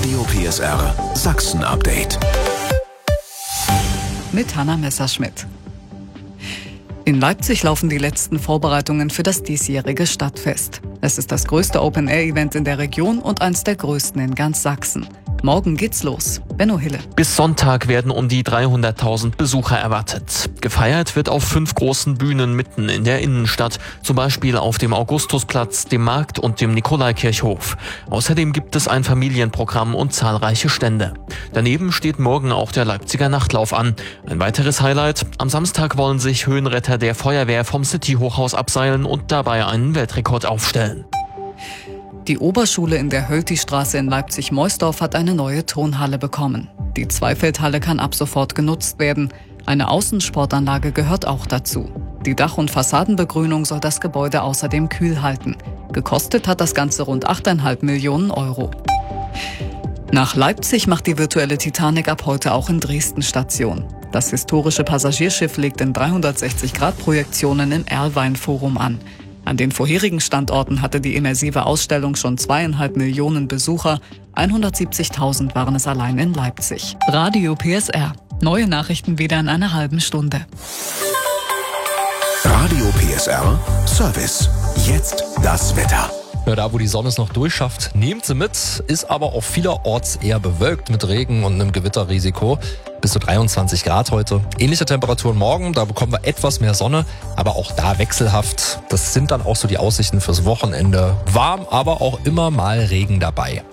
Radio PSR Sachsen-Update. Mit Hanna Messerschmidt. In Leipzig laufen die letzten Vorbereitungen für das diesjährige Stadtfest. Es ist das größte Open-Air-Event in der Region und eins der größten in ganz Sachsen. Morgen geht's los. Benno Hille. Bis Sonntag werden um die 300.000 Besucher erwartet. Gefeiert wird auf 5 großen Bühnen mitten in der Innenstadt, zum Beispiel auf dem Augustusplatz, dem Markt und dem Nikolaikirchhof. Außerdem gibt es ein Familienprogramm und zahlreiche Stände. Daneben steht morgen auch der Leipziger Nachtlauf an. Ein weiteres Highlight: am Samstag wollen sich Höhenretter der Feuerwehr vom City-Hochhaus abseilen und dabei einen Weltrekord aufstellen. Die Oberschule in der Hölti-Straße in Leipzig-Meusdorf hat eine neue Turnhalle bekommen. Die Zweifeldhalle kann ab sofort genutzt werden. Eine Außensportanlage gehört auch dazu. Die Dach- und Fassadenbegrünung soll das Gebäude außerdem kühl halten. Gekostet hat das Ganze rund 8,5 Millionen Euro. Nach Leipzig macht die virtuelle Titanic ab heute auch in Dresden Station. Das historische Passagierschiff legt in 360-Grad-Projektionen im Erlwein-Forum an. An den vorherigen Standorten hatte die immersive Ausstellung schon 2,5 Millionen Besucher. 170.000 waren es allein in Leipzig. Radio PSR. Neue Nachrichten wieder in einer halben Stunde. Radio PSR Service. Jetzt das Wetter. Ja, da wo die Sonne es noch durchschafft, nehmt sie mit, ist aber auch vielerorts eher bewölkt mit Regen und einem Gewitterrisiko. Bis zu 23 Grad heute. Ähnliche Temperaturen morgen, da bekommen wir etwas mehr Sonne, aber auch da wechselhaft. Das sind dann auch so die Aussichten fürs Wochenende. Warm, aber auch immer mal Regen dabei.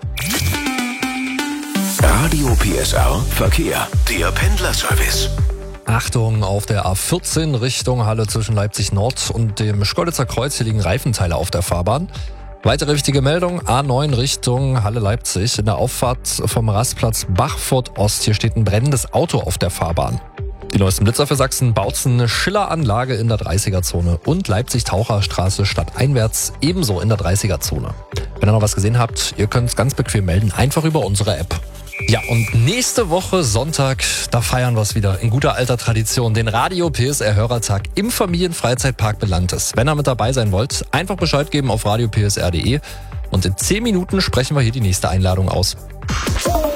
Radio PSR Verkehr. Der Pendlerservice. Achtung, auf der A14 Richtung Halle zwischen Leipzig Nord und dem Schkeuditzer Kreuz, hier liegen Reifenteile auf der Fahrbahn. Weitere wichtige Meldung, A9 Richtung Halle-Leipzig. In der Auffahrt vom Rastplatz Bachfurt Ost. Hier steht ein brennendes Auto auf der Fahrbahn. Die neuesten Blitzer für Sachsen: Bautzen eine Schilleranlage in der 30er-Zone und Leipzig-Taucherstraße stadteinwärts ebenso in der 30er-Zone. Wenn ihr noch was gesehen habt, ihr könnt es ganz bequem melden, einfach über unsere App. Ja, und nächste Woche Sonntag, da feiern wir es wieder in guter alter Tradition, den Radio PSR Hörertag im Familienfreizeitpark Belantes. Wenn ihr mit dabei sein wollt, einfach Bescheid geben auf radiopsr.de und in 10 Minuten sprechen wir hier die nächste Einladung aus.